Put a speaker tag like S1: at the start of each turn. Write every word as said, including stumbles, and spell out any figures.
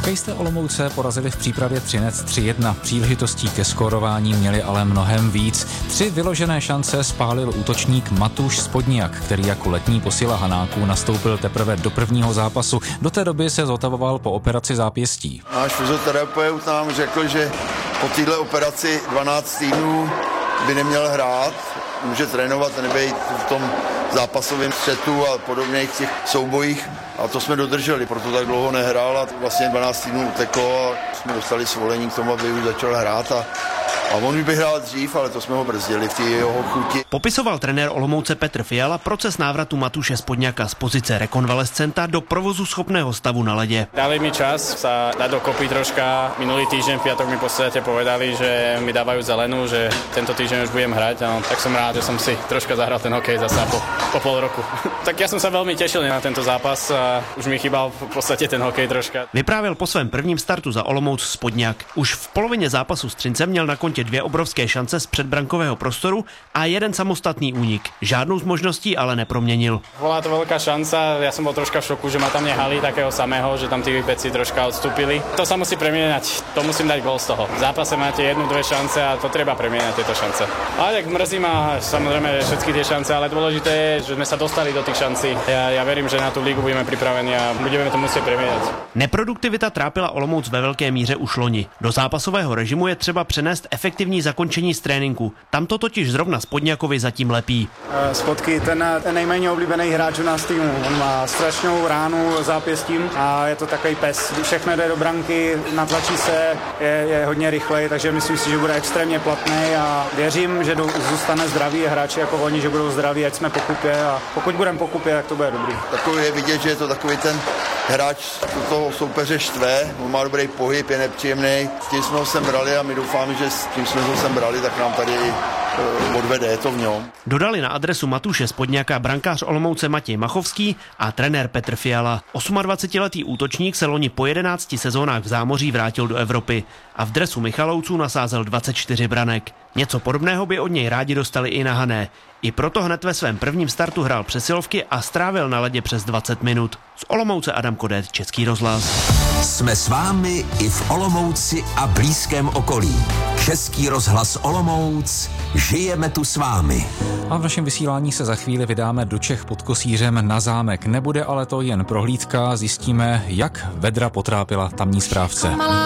S1: Hokejisté Olomouce porazili v přípravě Třinec tři jedna. Příležitostí ke skórování měli ale mnohem víc. Tři vyložené šance spálil útočník Matúš Spodňák, který jako letní posila Hanáků nastoupil teprve do prvního zápasu. Do té doby se zotavoval po operaci zápěstí.
S2: Náš fyzioterapeut nám řekl, že po této operaci dvanáct týdnů by neměl hrát, může trénovat a nebejt v tom zápasovém střetu a podobných těch soubojích. A to jsme dodrželi, proto tak dlouho nehrál a vlastně dvanáct týdnů uteklo a jsme dostali svolení k tomu, aby už začal hrát. A A on už by hrál dřív, ale to jsme ho brzdili v té jeho chuti.
S3: Popisoval trenér Olomouce Petr Fiala proces návratu Matúše Spodňáka z pozice rekonvalescenta do provozu schopného stavu na ledě.
S4: Dali mi čas sa dať dokopy troška. Minulý týždeň v piatok mi v podstate povedali, že mi dávajú zelenú, že tento týždeň už budem hrať. No, tak som rád, že som si troška zahral ten hokej zasa po, po pol roku. Tak ja som sa veľmi tešil na tento zápas a už mi chýbal v podstate ten hokej troška.
S3: Vyprávěl po svém prvním startu za Olomouc Spodňák. Už v polovině zápasu s Třincem měl na kontě dvě obrovské šance z předbrankového prostoru a jeden samostatný únik. Žádnou z možností ale neproměnil.
S4: Bola to veľká šanca, ja som bol troška v šoku, že ma tam nehali takého samého, že tam tí veci troška odstúpili. To sa musí premieňať, to musím dať gól z toho. V zápase máte jednu, dve šance a to treba premieňať tieto šance. Ale tak mrzí ma samozrejme všetky tie šance, ale dôležité je, že sme sa dostali do tých šancí. Ja, ja verím, že na tú ligu budeme pripravení a budeme to musieť premieňať.
S3: Neproduktivita trápila Olomouc ve velké míře už loni. Do zápasového režimu je třeba přenést efektivní zakončení z tréninku. Tam to totiž zrovna Spodňákovi zatím lepí.
S5: Spodky, ten, ten nejméně oblíbený hráč u nás týmu. On má strašnou ránu zápěstím a je to takový pes. Všechno jde do branky, natlačí se, je, je hodně rychlej, takže myslím si, že bude extrémně platný a věřím, že do, zůstane zdravý hráči jako oni, že budou zdraví, ať jsme pokupě a pokud budeme pokupě, tak to bude dobrý.
S2: Takový je vidět, že je to takový ten hráč, toho soupeře štve, on má dobrý pohyb, je nepříjemný. S tím jsme ho sem brali a my doufáme, že s tím jsme ho sem brali, tak nám tady odvede, je to v něm.
S3: Dodali na adresu Matúše Spodňáka brankář Olomouce Matěj Machovský a trenér Petr Fiala. dvacetiosmiletý útočník se loni po jedenácti sezónách v zámoří vrátil do Evropy a v dresu Michalovců nasázel dvacet čtyři branek. Něco podobného by od něj rádi dostali i na Hané. I proto hned ve svém prvním startu hrál přesilovky a strávil na ledě přes dvacet minut. Z Olomouce Adam Kodét, Český rozhlas.
S6: Jsme s vámi i v Olomouci a blízkém okolí. Český rozhlas Olomouc, žijeme tu s vámi.
S1: A v našem vysílání se za chvíli vydáme do Čech pod Kosířem na zámek. Nebude ale to jen prohlídka, zjistíme, jak vedra potrápila tamní správce.